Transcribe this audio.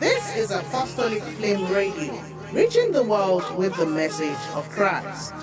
This is Apostolic Flame Radio, reaching the world with the message of Christ.